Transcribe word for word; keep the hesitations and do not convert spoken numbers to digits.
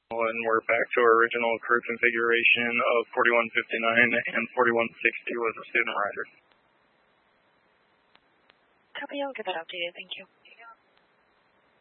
and we're back to our original crew configuration of forty-one fifty-nine and forty-one sixty was a student rider. Copy, I'll get that updated. Thank you.